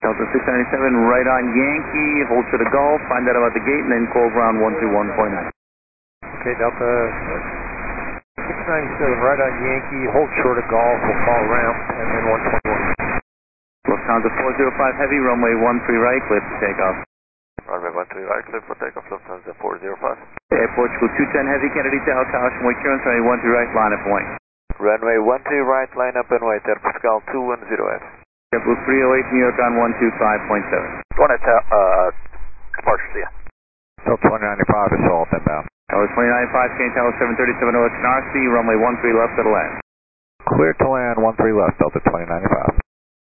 Delta 697 right on Yankee, hold to the Gulf, find out about the gate, and then call ground 121.9. Okay, Delta 697 right on Yankee, hold short of Golf, we'll call ramp, and then 121. Lufthansa 405 Heavy, runway 13 right, clear for takeoff. Runway 13 right, clear for takeoff, Lufthansa 405. Air Portugal 210 Heavy, Kennedy Tower, caution, wait clearance, runway 13 right, line up and wait. Runway 13 right, line up and wait, Air Pascal 210F. JetBlue 308 New York on 125.7. Go ahead, departure, see ya. Still 2095 is all inbound. Tower 295, change Tower 737 OX and RC, runway 13 left to the land. Clear to land 13 left, Delta 2095.